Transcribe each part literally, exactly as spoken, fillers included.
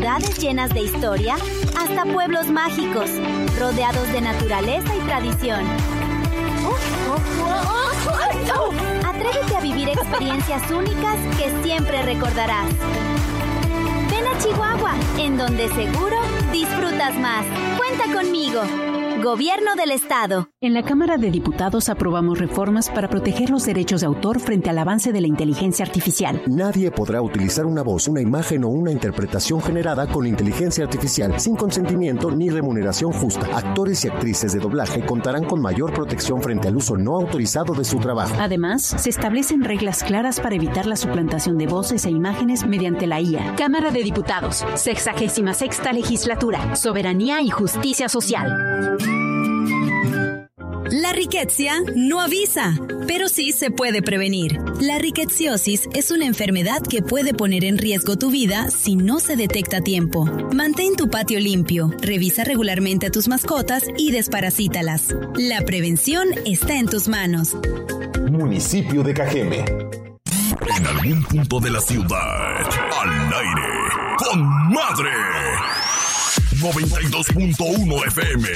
ciudades llenas de historia hasta pueblos mágicos, rodeados de naturaleza y tradición. Atrévete a vivir experiencias únicas que siempre recordarás. Ven a Chihuahua, en donde seguro disfrutas más. Cuenta conmigo. Gobierno del Estado. En la Cámara de Diputados aprobamos reformas para proteger los derechos de autor frente al avance de la inteligencia artificial. Nadie podrá utilizar una voz, una imagen o una interpretación generada con inteligencia artificial sin consentimiento ni remuneración justa. Actores y actrices de doblaje contarán con mayor protección frente al uso no autorizado de su trabajo. Además, se establecen reglas claras para evitar la suplantación de voces e imágenes mediante la I A. Cámara de Diputados, sexagésima sexta legislatura, soberanía y justicia social. La riquezia no avisa, pero sí se puede prevenir. La riqueziosis es una enfermedad que puede poner en riesgo tu vida si no se detecta a tiempo. Mantén tu patio limpio, revisa regularmente a tus mascotas y desparasítalas. La prevención está en tus manos. Municipio de Cajeme. En algún punto de la ciudad, al aire, con madre. noventa y dos punto uno F M.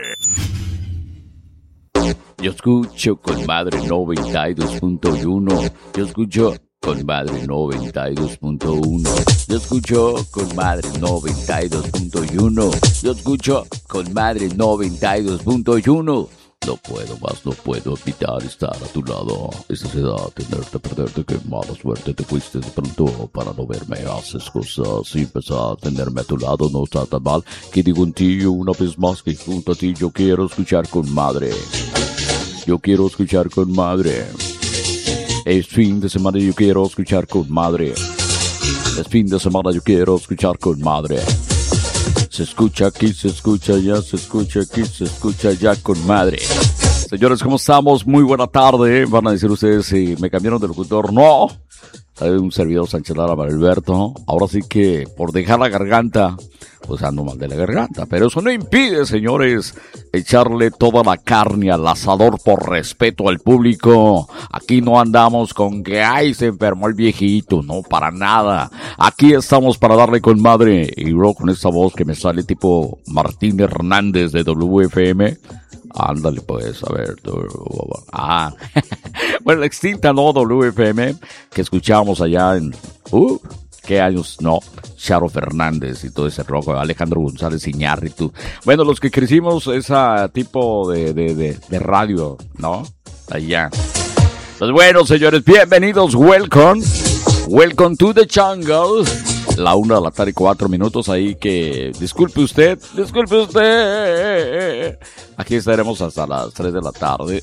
Yo escucho con madre noventa y dos punto uno. Yo escucho con madre noventa y dos punto uno. Yo escucho con madre noventa y dos punto uno. Yo escucho con madre noventa y dos punto uno. No puedo más, no puedo evitar estar a tu lado. Esta ciudad, tenerte, perderte, qué mala suerte te fuiste de pronto para no verme. Haces cosas y empezar a tenerme a tu lado, no está tan mal. Que digo en ti una vez más que junto a ti yo quiero escuchar con madre. Yo quiero escuchar con madre. Es fin de semana y yo quiero escuchar con madre. Es fin de semana yo quiero escuchar con madre. Se escucha aquí, se escucha allá, se escucha aquí, se escucha allá con madre. Señores, ¿cómo estamos? Muy buena tarde. Van a decir ustedes si me cambiaron de locutor. No. Hay un servidor Sánchez Lara para Alberto. Ahora sí que por dejar la garganta, pues ando mal de la garganta. Pero eso no impide, señores, echarle toda la carne al asador por respeto al público. Aquí no andamos con que, ay, se enfermó el viejito. No, para nada. Aquí estamos para darle con madre. Y luego con esta voz que me sale tipo Martín Hernández de W F M. Ándale pues, a ver. Ah, bueno, la extinta no W F M que escuchábamos allá en... Uh, ¿qué años? No, Charo Fernández y todo ese rojo, Alejandro González Iñárritu. Bueno, los que crecimos ese tipo de, de, de, de radio, ¿no? Allá. Pues bueno, señores, bienvenidos, welcome. Welcome to the jungle. La una de la tarde, cuatro minutos, ahí que... Disculpe usted, disculpe usted. Aquí estaremos hasta las tres de la tarde.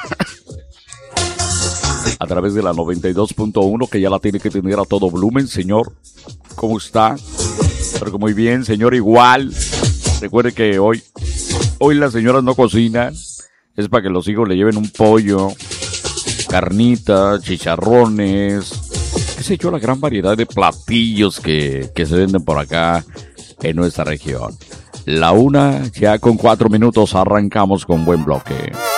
A través de la noventa y dos punto uno, que ya la tiene que tener a todo volumen, señor. ¿Cómo está? Espero que muy bien, señor, igual. Recuerde que hoy, hoy las señoras no cocinan. Es para que los hijos le lleven un pollo, carnitas, chicharrones, qué sé yo, la gran variedad de platillos que, que se venden por acá en nuestra región. La una, ya con cuatro minutos, arrancamos con buen bloque.